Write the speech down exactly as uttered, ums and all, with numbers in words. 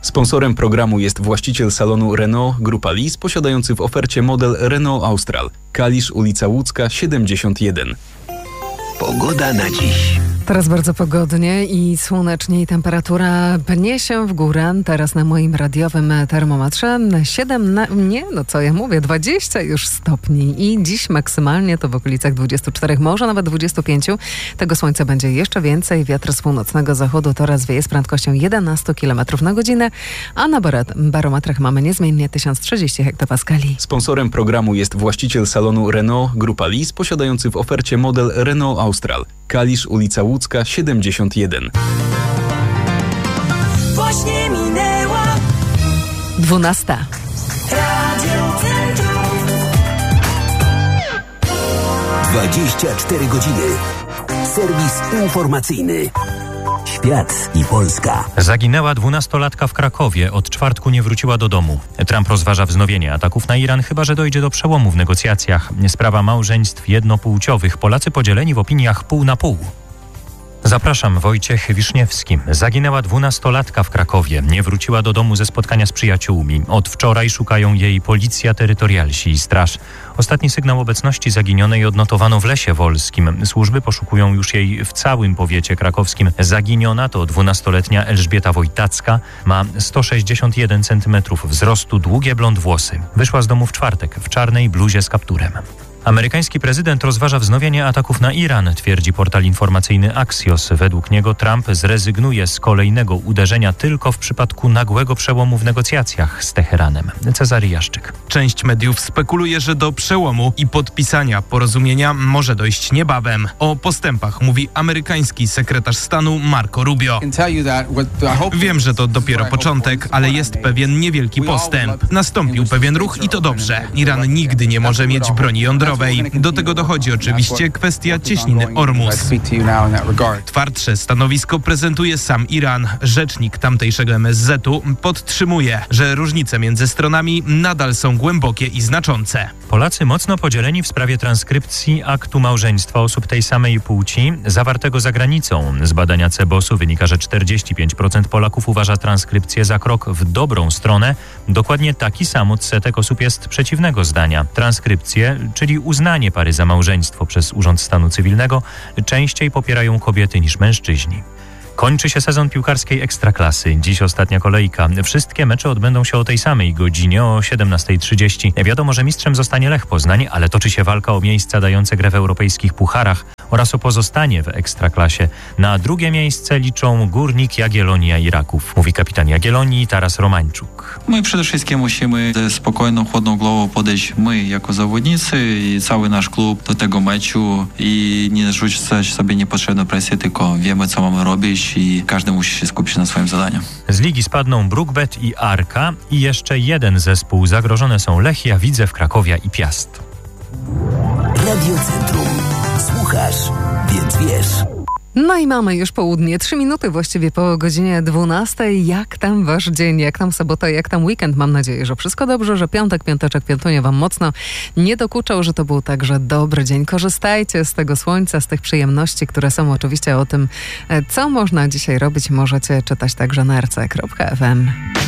Sponsorem programu jest właściciel salonu Renault Grupa Lis, posiadający w ofercie model Renault Austral. Kalisz, ulica Łódzka, siedemdziesiąt jeden. Pogoda na dziś. Teraz bardzo pogodnie i słonecznie i temperatura pnie się w górę. Teraz na moim radiowym termometrze siedem, na, nie, no co ja mówię, dwadzieścia już stopni i dziś maksymalnie to w okolicach dwudziestu czterech, może nawet dwudziestu pięciu. Tego słońca będzie jeszcze więcej. Wiatr z północnego zachodu teraz wieje z prędkością jedenaście kilometrów na godzinę, a na barometrach mamy niezmiennie tysiąc trzydzieści hektopaskali. Sponsorem programu jest właściciel salonu Renault Grupa Lis, posiadający w ofercie model Renault Austral. Kalisz, ulica Łódzka, siedemdziesiąt jeden. Właśnie minęła dwunasta. Radio Centrum. dwadzieścia cztery godziny. Serwis informacyjny. Świat i Polska. Zaginęła dwunastolatka w Krakowie. Od czwartku nie wróciła do domu. Trump rozważa wznowienie ataków na Iran, chyba że dojdzie do przełomu w negocjacjach. Sprawa małżeństw jednopłciowych. Polacy podzieleni w opiniach pół na pół. Zapraszam, Wojciech Wiszniewski. Zaginęła dwunastolatka w Krakowie. Nie wróciła do domu ze spotkania z przyjaciółmi. Od wczoraj szukają jej policja, terytorialsi i straż. Ostatni sygnał obecności zaginionej odnotowano w Lesie Wolskim. Służby poszukują już jej w całym powiecie krakowskim. Zaginiona to dwunastoletnia Elżbieta Wojtacka. Ma sto sześćdziesiąt jeden centymetrów wzrostu, długie blond włosy. Wyszła z domu w czwartek w czarnej bluzie z kapturem. Amerykański prezydent rozważa wznowienie ataków na Iran, twierdzi portal informacyjny Axios. Według niego Trump zrezygnuje z kolejnego uderzenia tylko w przypadku nagłego przełomu w negocjacjach z Teheranem. Cezary Jaszczyk. Część mediów spekuluje, że do przełomu i podpisania porozumienia może dojść niebawem. O postępach mówi amerykański sekretarz stanu Marco Rubio. Wiem, że to dopiero początek, ale jest pewien niewielki postęp. Nastąpił pewien ruch i to dobrze. Iran nigdy nie może mieć broni jądrowej. Do tego dochodzi oczywiście kwestia cieśniny Ormus. Twardsze stanowisko prezentuje sam Iran. Rzecznik tamtejszego M S Z u podtrzymuje, że różnice między stronami nadal są głębokie i znaczące. Polacy mocno podzieleni w sprawie transkrypcji aktu małżeństwa osób tej samej płci zawartego za granicą. Z badania Cebosu wynika, że czterdzieści pięć procent Polaków uważa transkrypcję za krok w dobrą stronę. Dokładnie taki sam odsetek osób jest przeciwnego zdania. Transkrypcję, czyli uznanie pary za małżeństwo przez Urząd Stanu Cywilnego, częściej popierają kobiety niż mężczyźni. Kończy się sezon piłkarskiej Ekstraklasy. Dziś ostatnia kolejka. Wszystkie mecze odbędą się o tej samej godzinie, o siedemnasta trzydzieści. Wiadomo, że mistrzem zostanie Lech Poznań, ale toczy się walka o miejsca dające grę w europejskich pucharach oraz o pozostanie w Ekstraklasie. Na drugie miejsce liczą Górnik, Jagiellonia i Raków. Mówi kapitan Jagiellonii Taras Romańczuk. My przede wszystkim musimy ze spokojną, chłodną głową podejść my jako zawodnicy i cały nasz klub do tego meczu i nie rzucać sobie niepotrzebną presję, tylko wiemy, co mamy robić i każdy musi się skupić na swoim zadaniu. Z ligi spadną Brukbet i Arka i jeszcze jeden zespół. Zagrożone są Lechia, Widzew, Krakowia i Piast. Radio Centrum. Słuchasz, więc wiesz. No i mamy już południe, trzy minuty właściwie po godzinie dwunastej. Jak tam wasz dzień, jak tam sobota, jak tam weekend? Mam nadzieję, że wszystko dobrze, że piątek, piąteczek, piątunia wam mocno nie dokuczał, że to był także dobry dzień. Korzystajcie z tego słońca, z tych przyjemności, które są oczywiście o tym, co można dzisiaj robić. Możecie czytać także na r c kropka f m.